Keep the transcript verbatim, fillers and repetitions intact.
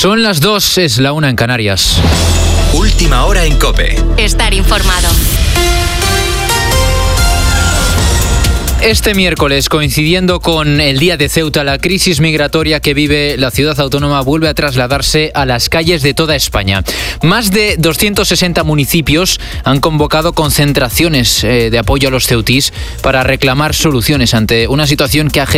Son las dos, es la una en Canarias. Última hora en COPE. Estar informado. Este miércoles, coincidiendo con el Día de Ceuta, la crisis migratoria que vive la ciudad autónoma vuelve a trasladarse a las calles de toda España. Más de doscientos sesenta municipios han convocado concentraciones eh, de apoyo a los ceutís para reclamar soluciones ante una situación que ha